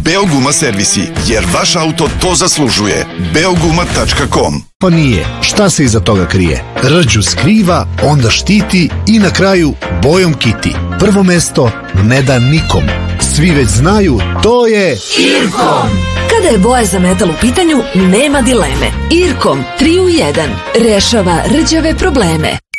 Beoguma servisi, jer vaš auto to zaslužuje. Beoguma.com. Pa nije. Šta se iza toga krije? Rđu skriva, onda štiti i na kraju bojom kiti. Prvo mesto ne da nikom. Svi već znaju, to je Irkom. Kada je boja za metal u pitanju, nema dileme. Irkom 3 u 1 rešava rđave probleme.